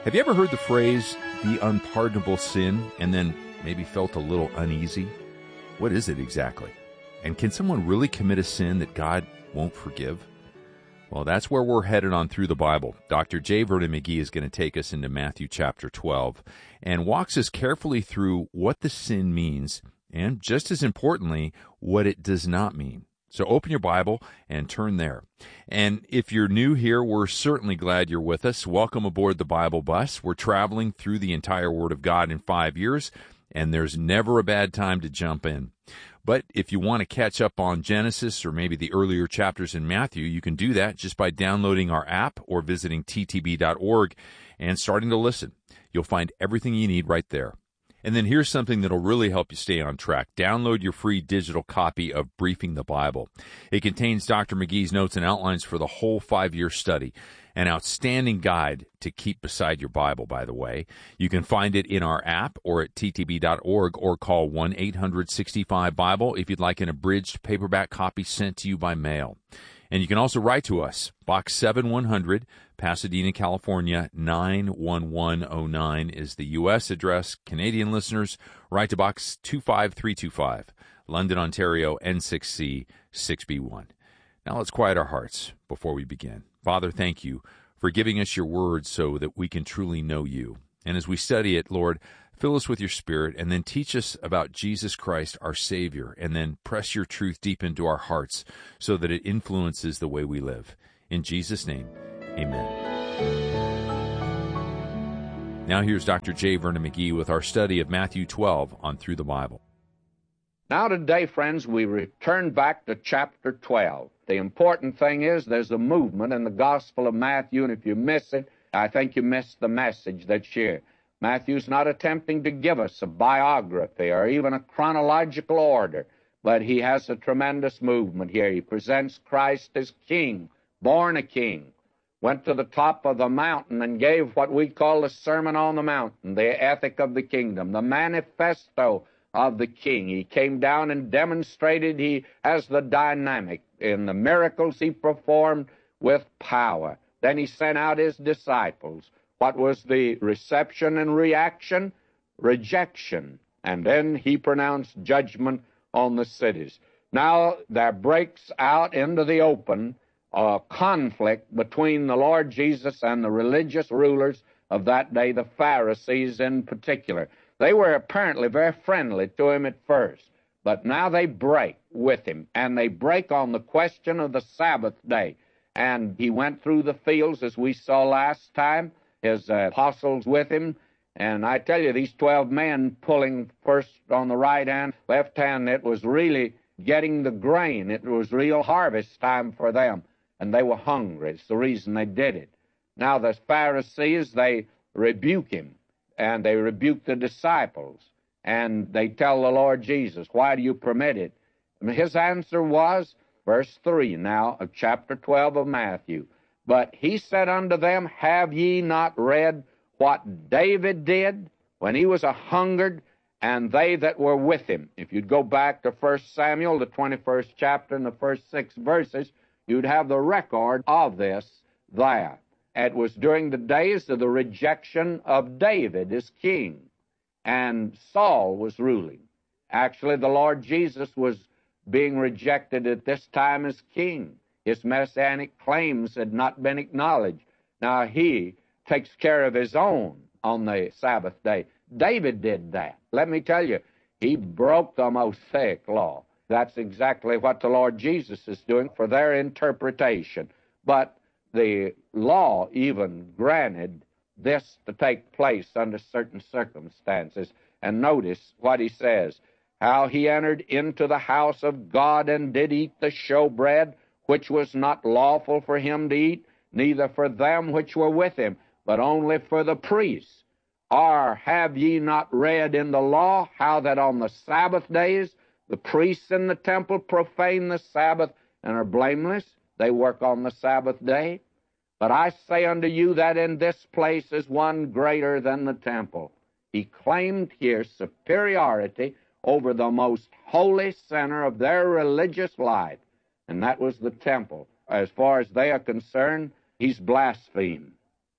Have you ever heard the phrase, the unpardonable sin, and then maybe felt a little uneasy? What is it exactly? And can someone really commit a sin that God won't forgive? Well, that's where we're headed on Through the Bible. Dr. J. Vernon McGee is going to take us into Matthew chapter 12 and walks us carefully through what the sin means and, just as importantly, what it does not mean. So open your Bible and turn there. And if you're new here, we're certainly glad you're with us. Welcome aboard the Bible Bus. We're traveling through the entire Word of God in 5 years, and there's never a bad time to jump in. But if you want to catch up on Genesis or maybe the earlier chapters in Matthew, you can do that just by downloading our app or visiting ttb.org and starting to listen. You'll find everything you need right there. And then here's something that'll really help you stay on track. Download your free digital copy of Briefing the Bible. It contains Dr. McGee's notes and outlines for the whole 5-year study. An outstanding guide to keep beside your Bible, by the way. You can find it in our app or at ttb.org or call 1-800-65-BIBLE if you'd like an abridged paperback copy sent to you by mail. And you can also write to us. Box 7100, Pasadena, California, 91109 is the U.S. address. Canadian listeners, write to Box 25325, London, Ontario, N6C 6B1. Now let's quiet our hearts before we begin. Father, thank you for giving us your word so that we can truly know you. And as we study it, Lord, fill us with your Spirit, and then teach us about Jesus Christ, our Savior, and then press your truth deep into our hearts so that it influences the way we live. In Jesus' name, amen. Now here's Dr. J. Vernon McGee with our study of Matthew 12 on Through the Bible. Now today, friends, we return back to chapter 12. The important thing is there's a movement in the Gospel of Matthew, and if you miss it, I think you missed the message that's here. Matthew's not attempting to give us a biography or even a chronological order, but he has a tremendous movement here. He presents Christ as king, born a king, went to the top of the mountain and gave what we call the Sermon on the Mountain, the ethic of the kingdom, the manifesto of the king. He came down and demonstrated he has the dynamic in the miracles he performed with power. Then he sent out his disciples. What was the reception and reaction? Rejection. And then he pronounced judgment on the cities. Now there breaks out into the open a conflict between the Lord Jesus and the religious rulers of that day, the Pharisees in particular. They were apparently very friendly to him at first, but now they break with him, and they break on the question of the Sabbath day. And he went through the fields, as we saw last time, his apostles with him, and I tell you, these 12 men pulling first on the right hand, left hand, it was really getting the grain. It was real harvest time for them, and they were hungry. It's the reason they did it. Now the Pharisees, they rebuke him, and they rebuke the disciples, and they tell the Lord Jesus, why do you permit it? And his answer was, verse 3 now of chapter 12 of Matthew, but he said unto them, have ye not read what David did when he was a-hungered, and they that were with him? If you'd go back to 1 Samuel, the 21st chapter, and the first 6 verses, you'd have the record of this there. It was during the days of the rejection of David as king, and Saul was ruling. Actually, the Lord Jesus was being rejected at this time as king. His messianic claims had not been acknowledged. Now he takes care of his own on the Sabbath day. David did that. Let me tell you, he broke the Mosaic law. That's exactly what the Lord Jesus is doing for their interpretation. But the law even granted this to take place under certain circumstances. And notice what he says, how he entered into the house of God and did eat the showbread, which was not lawful for him to eat, neither for them which were with him, but only for the priests. Or have ye not read in the law how that on the Sabbath days the priests in the temple profane the Sabbath and are blameless? They work on the Sabbath day. But I say unto you that in this place is one greater than the temple. He claimed here superiority over the most holy center of their religious life, and that was the temple. As far as they are concerned, he's blasphemed.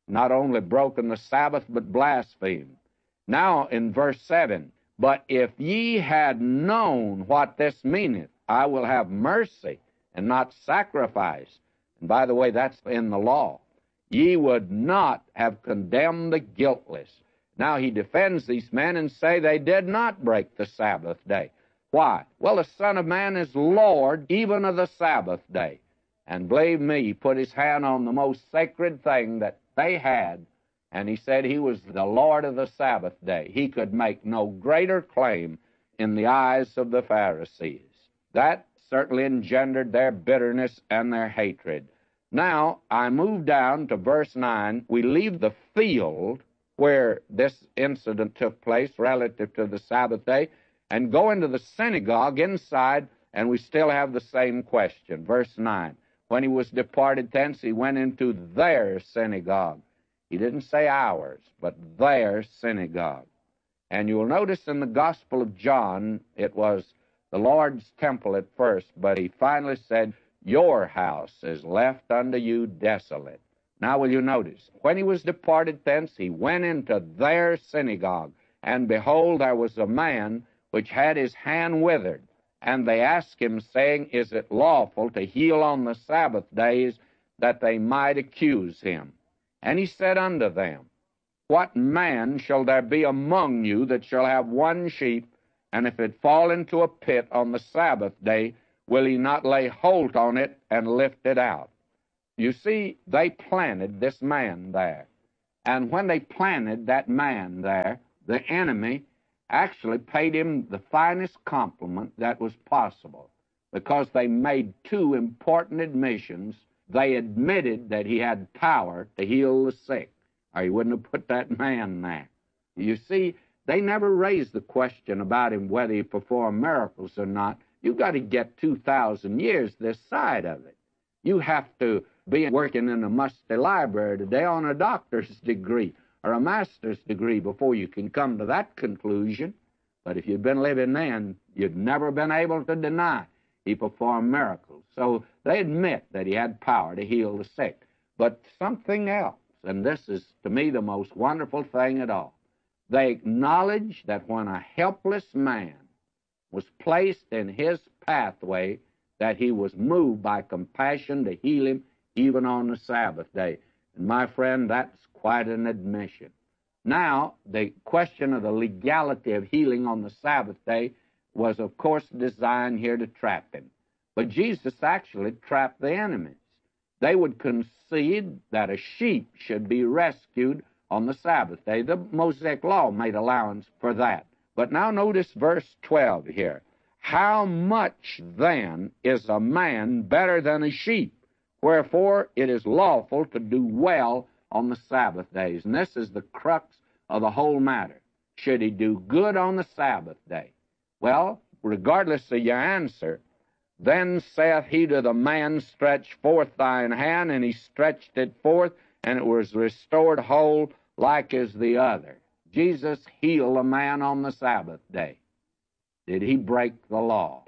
not only broken the Sabbath, but blasphemed. Now in verse 7, but if ye had known what this meaneth, I will have mercy and not sacrifice. And by the way, that's in the law. Ye would not have condemned the guiltless. Now he defends these men and say they did not break the Sabbath day. Why? Well, the Son of Man is Lord even of the Sabbath day. And believe me, he put his hand on the most sacred thing that they had, and he said he was the Lord of the Sabbath day. He could make no greater claim in the eyes of the Pharisees. That certainly engendered their bitterness and their hatred. Now, I move down to verse 9. We leave the field where this incident took place relative to the Sabbath day and go into the synagogue inside, and we still have the same question. Verse 9. When he was departed thence, he went into their synagogue. He didn't say ours, but their synagogue. And you'll notice in the Gospel of John, it was the Lord's temple at first, but he finally said, your house is left unto you desolate. Now will you notice, when he was departed thence, he went into their synagogue, and behold, there was a man which had his hand withered. And they asked him, saying, is it lawful to heal on the Sabbath days, that they might accuse him? And he said unto them, what man shall there be among you that shall have one sheep, and if it fall into a pit on the Sabbath day, will he not lay hold on it and lift it out? You see, they planted this man there. And when they planted that man there, the enemy actually paid him the finest compliment that was possible, because they made two important admissions. They admitted that he had power to heal the sick, or he wouldn't have put that man there. You see, they never raised the question about him whether he performed miracles or not. You've got to get 2,000 years this side of it. You have to be working in a musty library today on a doctor's degree or a master's degree before you can come to that conclusion. But if you'd been living then, you'd never been able to deny he performed miracles. So they admit that he had power to heal the sick. But something else, and this is to me the most wonderful thing at all, they acknowledge that when a helpless man was placed in his pathway, that he was moved by compassion to heal him even on the Sabbath day. And my friend, that's quite an admission. Now, the question of the legality of healing on the Sabbath day was, of course, designed here to trap him. But Jesus actually trapped the enemies. They would concede that a sheep should be rescued on the Sabbath day. The Mosaic law made allowance for that. But now notice verse 12 here. How much then is a man better than a sheep? Wherefore it is lawful to do well on the Sabbath days. And this is the crux of the whole matter. Should he do good on the Sabbath day? Well, regardless of your answer, then saith he to the man, stretch forth thine hand, and he stretched it forth, and it was restored whole like as the other. Jesus healed a man on the Sabbath day. Did he break the law?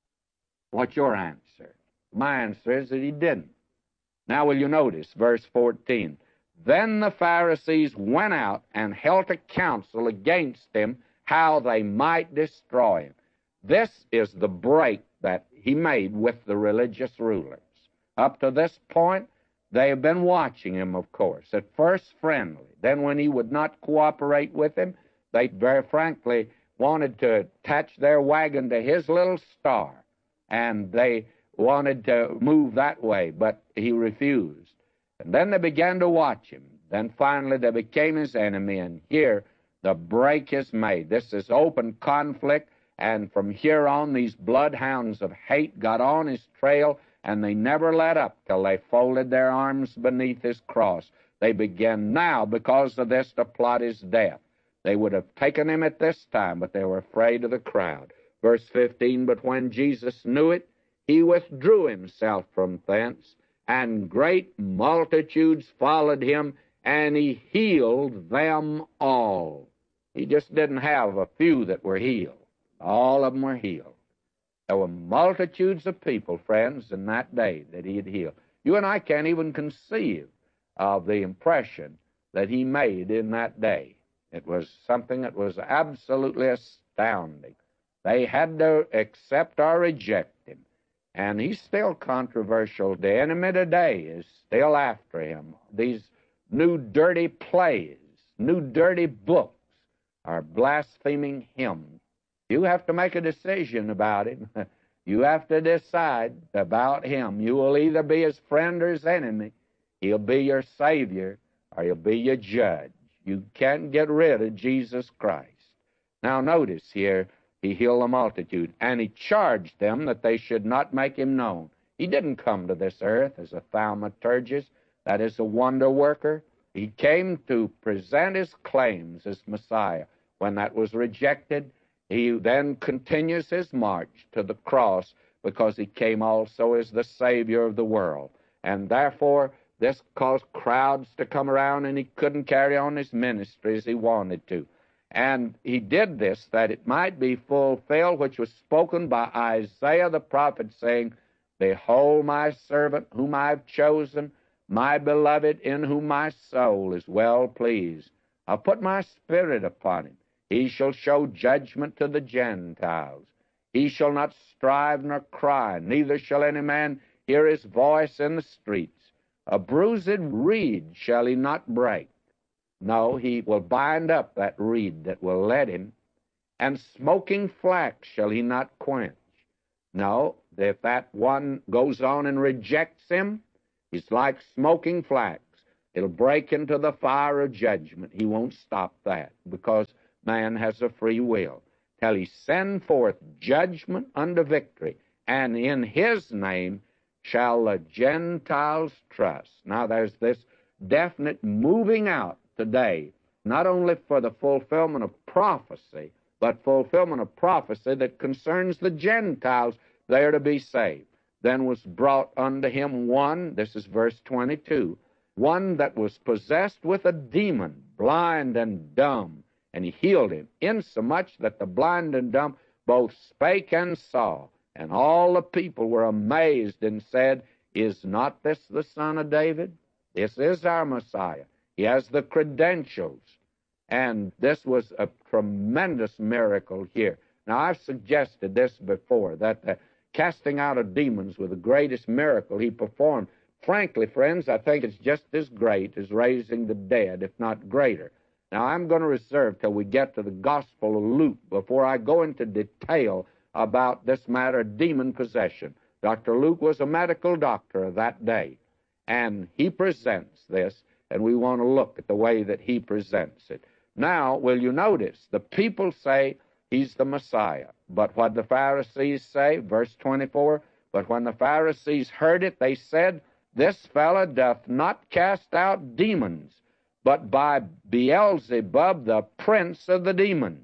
What's your answer? My answer is that he didn't. Now will you notice verse 14? Then the Pharisees went out and held a council against him, how they might destroy him. This is the break that he made with the religious rulers. Up to this point, they have been watching him, of course, at first friendly. Then when he would not cooperate with them, they very frankly wanted to attach their wagon to his little star, and they wanted to move that way, but he refused. And then they began to watch him. Then finally they became his enemy, and here the break is made. This is open conflict, and from here on these bloodhounds of hate got on his trail, and they never let up till they folded their arms beneath his cross. They began now, because of this, to plot his death. They would have taken him at this time, but they were afraid of the crowd. Verse 15, but when Jesus knew it, he withdrew himself from thence, and great multitudes followed him, and he healed them all. He just didn't have a few that were healed. All of them were healed. There were multitudes of people, friends, in that day that he had healed. You and I can't even conceive of the impression that he made in that day. It was something that was absolutely astounding. They had to accept or reject him. And he's still controversial. The enemy today is still after him. These new dirty plays, new dirty books are blaspheming him. You have to make a decision about him. You have to decide about him. You will either be his friend or his enemy. He'll be your Savior or he'll be your judge. You can't get rid of Jesus Christ. Now notice here, he healed the multitude, and he charged them that they should not make him known. He didn't come to this earth as a thaumaturgist, that is a wonder worker. He came to present his claims as Messiah. When that was rejected, he then continues his march to the cross because he came also as the Savior of the world. And therefore, this caused crowds to come around, and he couldn't carry on his ministry as he wanted to. And he did this that it might be fulfilled, which was spoken by Isaiah the prophet, saying, Behold my servant whom I have chosen, my beloved in whom my soul is well pleased. I'll put my spirit upon him. He shall show judgment to the Gentiles. He shall not strive nor cry, neither shall any man hear his voice in the streets. A bruised reed shall he not break. No, he will bind up that reed that will let him, and smoking flax shall he not quench. No, if that one goes on and rejects him, he's like smoking flax. It'll break into the fire of judgment. He won't stop that because man has a free will till he send forth judgment unto victory, and in his name shall the Gentiles trust. Now there's this definite moving out today, not only for the fulfillment of prophecy, but fulfillment of prophecy that concerns the Gentiles there to be saved. Then was brought unto him one, this is verse 22, one that was possessed with a demon, blind and dumb, and he healed him, insomuch that the blind and dumb both spake and saw. And all the people were amazed and said, Is not this the Son of David? This is our Messiah. He has the credentials. And this was a tremendous miracle here. Now, I've suggested this before, that the casting out of demons was the greatest miracle he performed. Frankly, friends, I think it's just as great as raising the dead, if not greater. Now, I'm going to reserve till we get to the Gospel of Luke before I go into detail about this matter of demon possession. Dr. Luke was a medical doctor of that day, and he presents this, and we want to look at the way that he presents it. Now, will you notice, the people say he's the Messiah. But what the Pharisees say, verse 24, but when the Pharisees heard it, they said, This fellow doth not cast out demons, but by Beelzebub, the prince of the demons.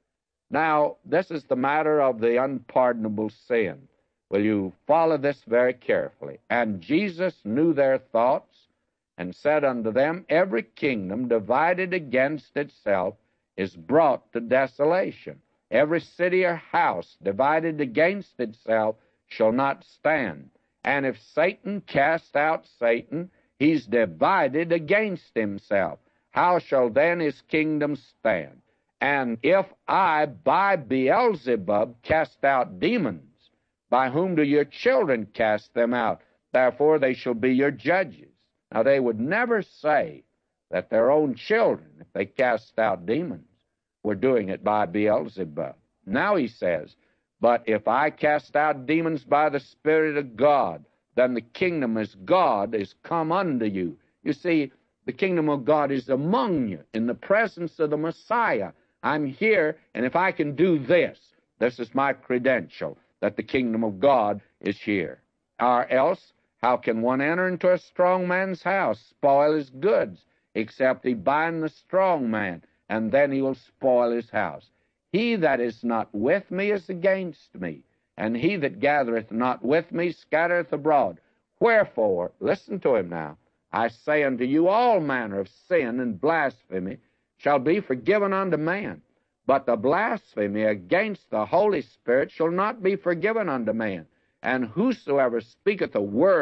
Now, this is the matter of the unpardonable sin. Will you follow this very carefully? And Jesus knew their thoughts, and said unto them, Every kingdom divided against itself is brought to desolation. Every city or house divided against itself shall not stand. And if Satan cast out Satan, he's divided against himself. How shall then his kingdom stand? And if I, by Beelzebub, cast out demons, by whom do your children cast them out? Therefore they shall be your judges. Now, they would never say that their own children, if they cast out demons, were doing it by Beelzebub. Now he says, But if I cast out demons by the Spirit of God, then the kingdom of God is come unto you. You see, the kingdom of God is among you in the presence of the Messiah. I'm here, and if I can do this, this is my credential, that the kingdom of God is here. Or else, how can one enter into a strong man's house, spoil his goods, except he bind the strong man, and then he will spoil his house? He that is not with me is against me, and he that gathereth not with me scattereth abroad. Wherefore, listen to him now, I say unto you, all manner of sin and blasphemy shall be forgiven unto man, but the blasphemy against the Holy Spirit shall not be forgiven unto man. And whosoever speaketh a word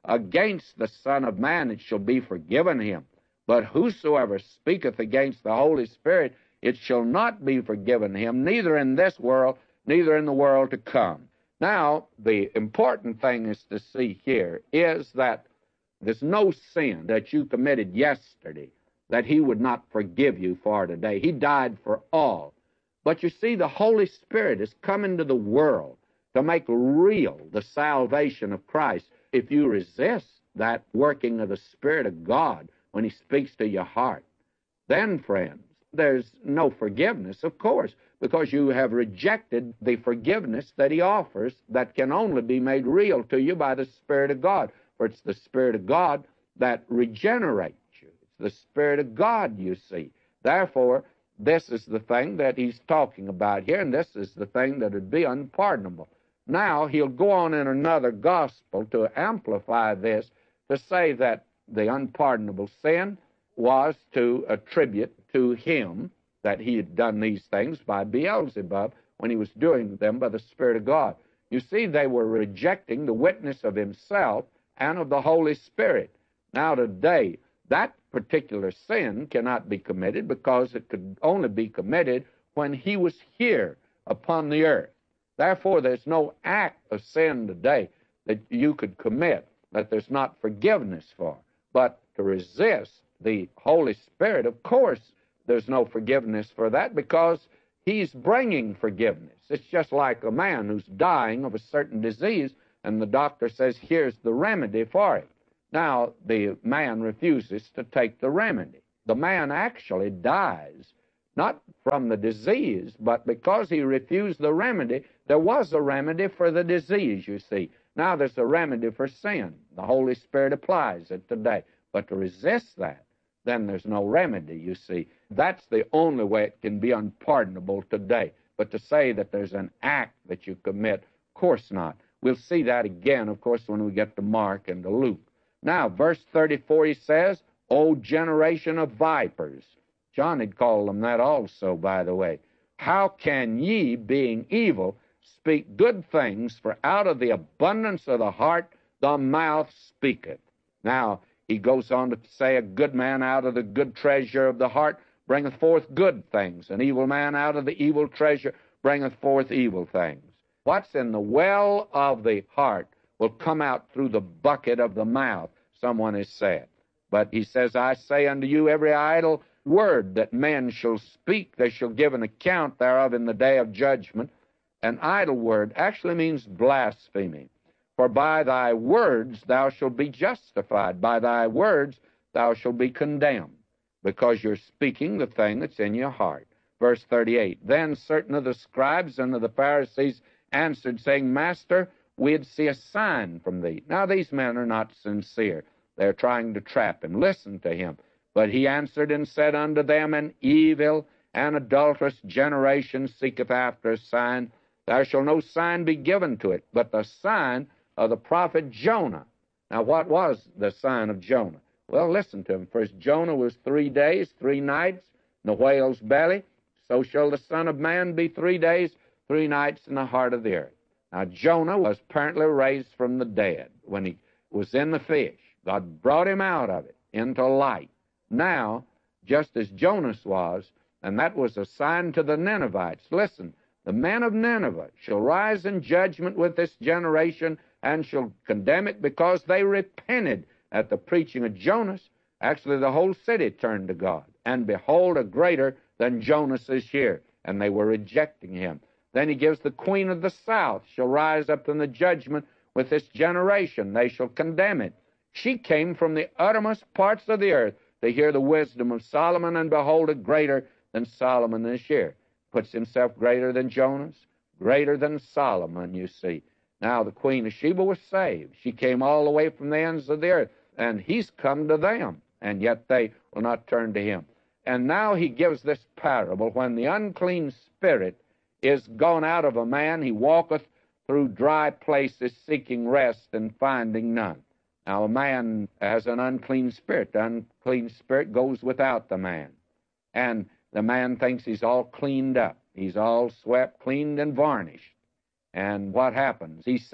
against the Son of Man, it shall be forgiven him. But whosoever speaketh against the Holy Spirit, it shall not be forgiven him, neither in this world, neither in the world to come. Now, the important thing is to see here is that there's no sin that you committed yesterday that he would not forgive you for today. He died for all. But you see, the Holy Spirit has come into the world to make real the salvation of Christ. If you resist that working of the Spirit of God when he speaks to your heart, then, friends, there's no forgiveness, of course, because you have rejected the forgiveness that he offers that can only be made real to you by the Spirit of God. For it's the Spirit of God that regenerates you. It's the Spirit of God, you see. Therefore, this is the thing that he's talking about here, and this is the thing that would be unpardonable. Now, he'll go on in another gospel to amplify this, to say that the unpardonable sin was to attribute to him that he had done these things by Beelzebub when he was doing them by the Spirit of God. You see, they were rejecting the witness of himself and of the Holy Spirit. Now today, that particular sin cannot be committed because it could only be committed when he was here upon the earth. Therefore, there's no act of sin today that you could commit that there's not forgiveness for. But to resist the Holy Spirit, of course, there's no forgiveness for that because he's bringing forgiveness. It's just like a man who's dying of a certain disease, and the doctor says, here's the remedy for it. Now, the man refuses to take the remedy. The man actually dies, not from the disease, but because he refused the remedy. There was a remedy for the disease, you see. Now there's a remedy for sin. The Holy Spirit applies it today. But to resist that, then there's no remedy, you see. That's the only way it can be unpardonable today. But to say that there's an act that you commit, of course not. We'll see that again, of course, when we get to Mark and to Luke. Now, verse 34, he says, O generation of vipers. John had called them that also, by the way. How can ye, being evil, speak good things? For out of the abundance of the heart the mouth speaketh. Now, he goes on to say, a good man out of the good treasure of the heart bringeth forth good things. An evil man out of the evil treasure bringeth forth evil things. What's in the well of the heart will come out through the bucket of the mouth, someone has said. But he says, I say unto you, every idle word that men shall speak, they shall give an account thereof in the day of judgment. An idle word actually means blasphemy. For by thy words thou shalt be justified. By thy words thou shalt be condemned, because you're speaking the thing that's in your heart. Verse 38, Then certain of the scribes and of the Pharisees answered, saying, Master, we'd see a sign from thee. Now these men are not sincere. They're trying to trap him. Listen to him. But he answered and said unto them, An evil and adulterous generation seeketh after a sign. There shall no sign be given to it, but the sign of the prophet Jonah. Now, what was the sign of Jonah? Well, listen to him. First, Jonah was 3 days, 3 nights in the whale's belly. So shall the Son of Man be 3 days, 3 nights in the heart of the earth. Now, Jonah was apparently raised from the dead when he was in the fish. God brought him out of it into light. Now, just as Jonas was, and that was a sign to the Ninevites. Listen, the men of Nineveh shall rise in judgment with this generation and shall condemn it because they repented at the preaching of Jonas. Actually, the whole city turned to God. And behold, a greater than Jonas is here. And they were rejecting him. Then he gives the queen of the south shall rise up in the judgment with this generation. They shall condemn it. She came from the uttermost parts of the earth to hear the wisdom of Solomon, and behold, a greater than Solomon is here. Puts himself greater than Jonas, greater than Solomon, you see. Now, the Queen of Sheba was saved. She came all the way from the ends of the earth, and he's come to them, and yet they will not turn to him. And now he gives this parable. When the unclean spirit is gone out of a man, he walketh through dry places seeking rest and finding none. Now, a man has an unclean spirit. The unclean spirit goes without the man. And the man thinks he's all cleaned up. He's all swept, cleaned, and varnished. And what happens? He saith,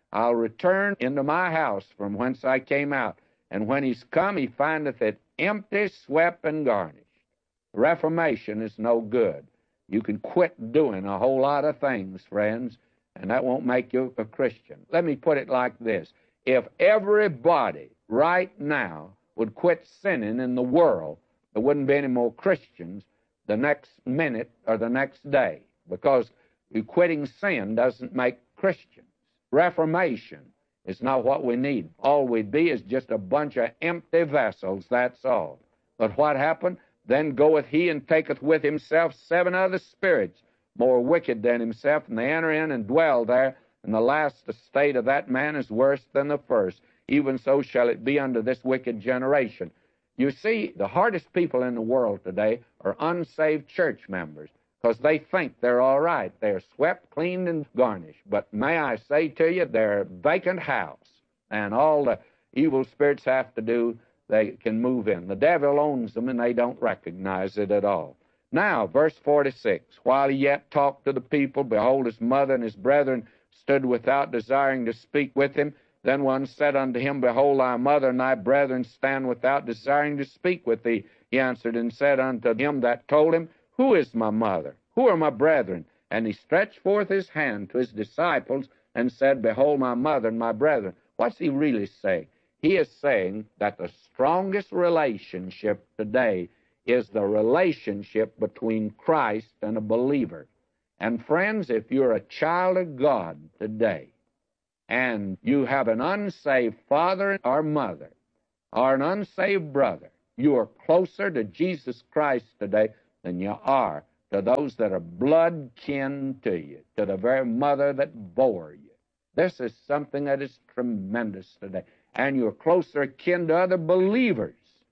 I'll return into my house from whence I came out. And when he's come, he findeth it empty, swept, and garnished. Reformation is no good. You can quit doing a whole lot of things, friends, and that won't make you a Christian. Let me put it like this. If everybody right now would quit sinning in the world, there wouldn't be any more Christians the next minute or the next day, because quitting sin doesn't make Christians. Reformation is not what we need. All we'd be is just a bunch of empty vessels, that's all. But what happened? Then goeth he and taketh with himself 7 other spirits, more wicked than himself, and they enter in and dwell there, and the last estate of that man is worse than the first. Even so shall it be unto this wicked generation. You see, the hardest people in the world today are unsaved church members, because they think they're all right. They're swept, cleaned, and garnished. But may I say to you, they're a vacant house, and all the evil spirits have to do, they can move in. The devil owns them, and they don't recognize it at all. Now, verse 46, while he yet talked to the people, behold, his mother and his brethren stood without, desiring to speak with him. Then one said unto him, behold, thy mother and thy brethren stand without, desiring to speak with thee. He answered and said unto him that told him, who is my mother? Who are my brethren? And he stretched forth his hand to his disciples and said, behold, my mother and my brethren. What's he really saying? He is saying that the strongest relationship today is the relationship between Christ and a believer. And friends, if you're a child of God today, and you have an unsaved father or mother, or an unsaved brother, you are closer to Jesus Christ today than you are to those that are blood kin to you, to the very mother that bore you. This is something that is tremendous today. And you're closer akin to other believers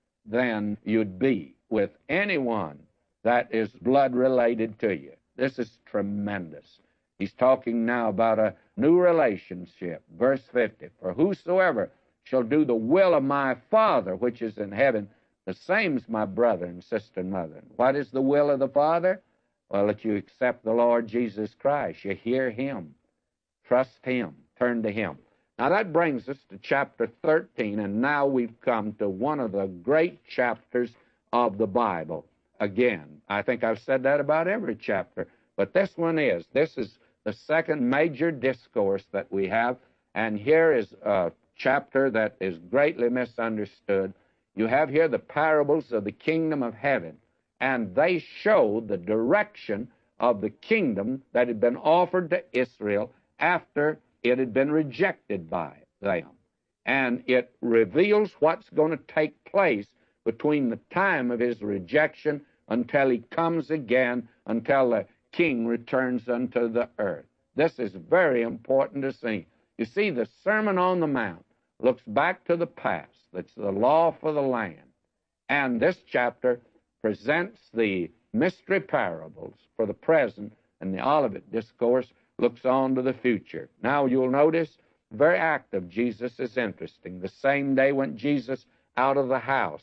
than you'd be with anyone that is blood-related to you. This is tremendous. He's talking now about a new relationship. Verse 50, for whosoever shall do the will of my Father which is in heaven, the same's my brother and sister and mother. What is the will of the Father? Well, that you accept the Lord Jesus Christ. You hear him. Trust him. Turn to him. Now that brings us to chapter 13, and now we've come to one of the great chapters of the Bible. Again, I think I've said that about every chapter, but this one is. This is the second major discourse that we have, and here is a chapter that is greatly misunderstood. You have here the parables of the kingdom of heaven, and they show the direction of the kingdom that had been offered to Israel after it had been rejected by them. And it reveals what's going to take place between the time of his rejection until he comes again, until the king returns unto the earth. This is very important to see. You see, the Sermon on the Mount looks back to the past. That's the law for the land. And this chapter presents the mystery parables for the present, and the Olivet Discourse looks on to the future. Now you'll notice the very act of Jesus is interesting. The same day went Jesus out of the house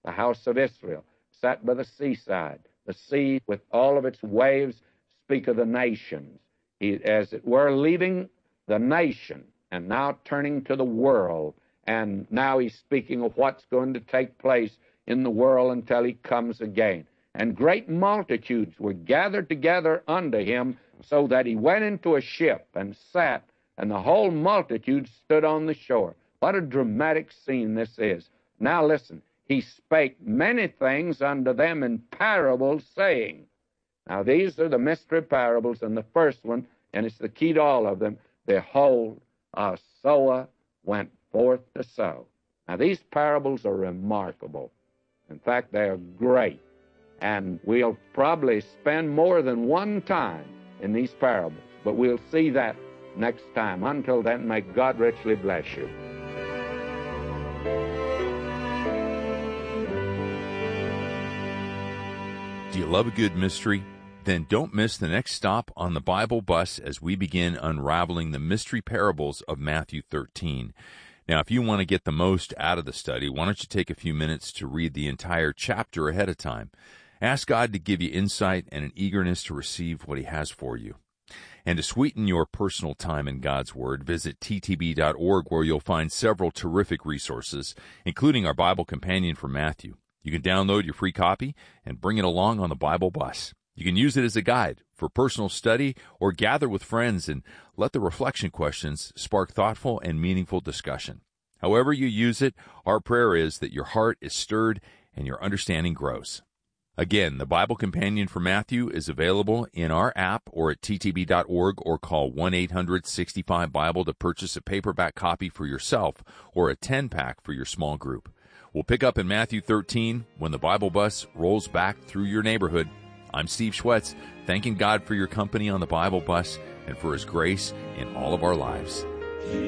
of Israel, sat by the seaside. The sea with all of its waves speak of the nations. He, as it were, leaving the nation and now turning to the world. And now he's speaking of what's going to take place in the world until he comes again. And great multitudes were gathered together unto him, so that he went into a ship and sat, and the whole multitude stood on the shore. What a dramatic scene this is. Now listen, he spake many things unto them in parables, saying. Now these are the mystery parables, and the first one, and it's the key to all of them, behold, a sower went forth to sow. Now these parables are remarkable. In fact, they are great. And we'll probably spend more than one time in these parables, but we'll see that next time. Until then, may God richly bless you. Do you love a good mystery? Then don't miss the next stop on the Bible bus as we begin unraveling the mystery parables of Matthew 13. Now, if you want to get the most out of the study, why don't you take a few minutes to read the entire chapter ahead of time? Ask God to give you insight and an eagerness to receive what he has for you. And to sweeten your personal time in God's Word, visit ttb.org, where you'll find several terrific resources, including our Bible Companion for Matthew. You can download your free copy and bring it along on the Bible bus. You can use it as a guide for personal study or gather with friends and let the reflection questions spark thoughtful and meaningful discussion. However you use it, our prayer is that your heart is stirred and your understanding grows. Again, the Bible Companion for Matthew is available in our app or at ttb.org, or call 1-800-65-BIBLE to purchase a paperback copy for yourself or a 10-pack for your small group. We'll pick up in Matthew 13 when the Bible bus rolls back through your neighborhood. I'm Steve Schwetz, thanking God for your company on the Bible bus and for His grace in all of our lives.